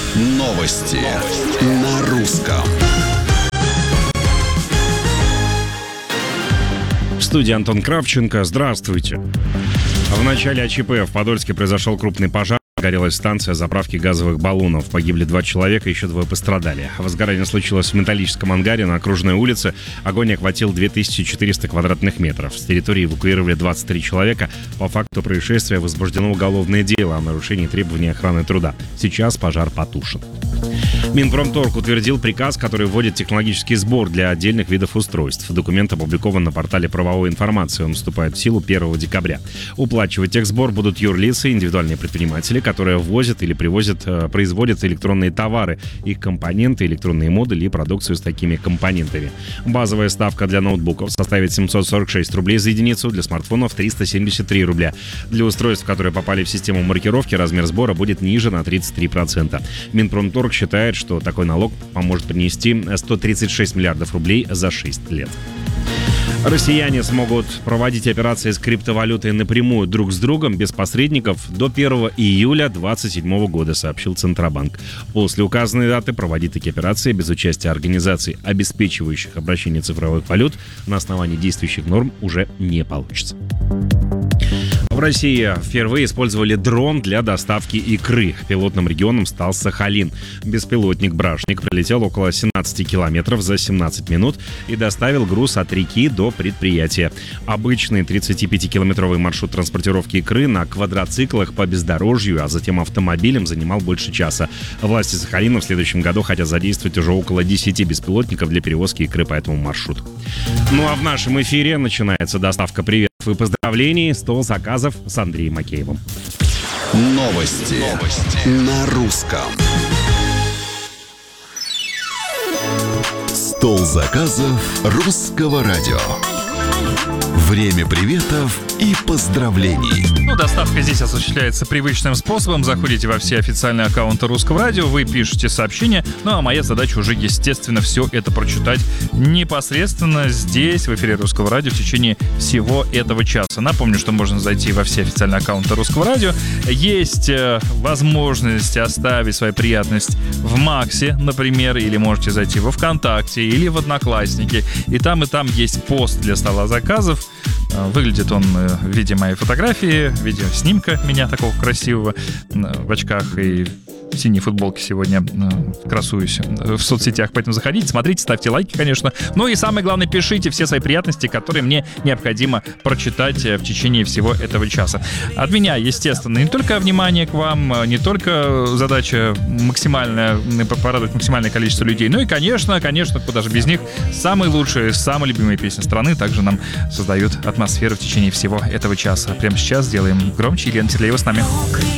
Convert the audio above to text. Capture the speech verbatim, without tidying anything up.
Новости на русском. В студии Антон Кравченко. Здравствуйте. В начале АЧП в Подольске произошел крупный пожар. Горелась станция заправки газовых баллонов. Погибли два человека, еще двое пострадали. Возгорание случилось в металлическом ангаре на Окружной улице. Огонь охватил две тысячи четыреста квадратных метров. С территории эвакуировали двадцать три человека. По факту происшествия возбуждено уголовное дело о нарушении требований охраны труда. Сейчас пожар потушен. Минпромторг утвердил приказ, который вводит технологический сбор для отдельных видов устройств. Документ опубликован на портале правовой информации. Он вступает в силу первого декабря. Уплачивать техсбор будут юрлицы, индивидуальные предприниматели, которые ввозят или привозят, производят электронные товары, их компоненты, электронные модули и продукцию с такими компонентами. Базовая ставка для ноутбуков составит семьсот сорок шесть рублей за единицу, для смартфонов триста семьдесят три рубля. Для устройств, которые попали в систему маркировки, размер сбора будет ниже на тридцать три процента. Минпромторг считает, что такой налог поможет принести сто тридцать шесть миллиардов рублей за шесть лет. Россияне смогут проводить операции с криптовалютой напрямую друг с другом, без посредников, до первого июля две тысячи двадцать седьмого года, сообщил Центробанк. После указанной даты проводить такие операции без участия организаций, обеспечивающих обращение цифровых валют, на основании действующих норм уже не получится. В России впервые использовали дрон для доставки икры. Пилотным регионом стал Сахалин. Беспилотник «Брашник» пролетел около семнадцать километров за семнадцать минут и доставил груз от реки до предприятия. Обычный тридцатипятикилометровый маршрут транспортировки икры на квадроциклах по бездорожью, а затем автомобилем занимал больше часа. Власти Сахалина в следующем году хотят задействовать уже около десяти беспилотников для перевозки икры по этому маршруту. Ну а в нашем эфире начинается доставка приветов и поздравлений. Стол заказов с Андреем Макеевым. Новости, Новости. на русском. Стол заказов русского радио. Время приветов и поздравлений. Ну, доставка здесь осуществляется привычным способом. Заходите во все официальные аккаунты Русского радио, вы пишете сообщение. Ну, а моя задача уже, естественно, все это прочитать непосредственно здесь, в эфире Русского радио, в течение всего этого часа. Напомню, что можно зайти во все официальные аккаунты Русского радио. Есть э, возможность оставить свою приятность в Максе, например, или можете зайти во ВКонтакте или в Одноклассники. И там, и там есть пост для стола заказов. Выглядит он в виде моей фотографии, в виде снимка меня такого красивого, в очках и в синей футболке сегодня красуюсь в соцсетях. Поэтому заходите, смотрите, ставьте лайки, конечно. Ну и самое главное, пишите все свои приятности, которые мне необходимо прочитать в течение всего этого часа. От меня, естественно, не только внимание к вам, не только задача максимальная, порадовать максимальное количество людей, но и, конечно, конечно, куда же без них, самые лучшие, самые любимые песни страны также нам создают атмосферу в течение всего этого часа. Прямо сейчас сделаем громче. Елена Терлеева с нами.